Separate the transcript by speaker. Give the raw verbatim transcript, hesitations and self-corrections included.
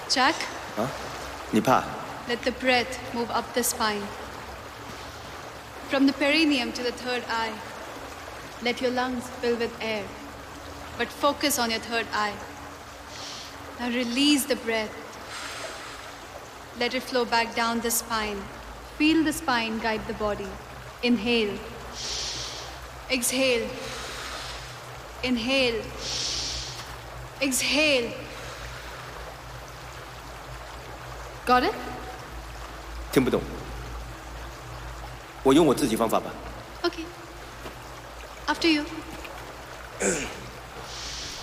Speaker 1: Jack?
Speaker 2: 啊？你怕？
Speaker 1: Let the breath move up the spine. From the perineum to the third eye. Let your lungs fill with air. But focus on your third eye. Now release the breath. Let it flow back down the spine. Feel the spine guide the body. Inhale. Exhale. Inhale. Exhale. Got it?
Speaker 2: 听不懂。我用我自己方法吧。
Speaker 1: Okay. After you.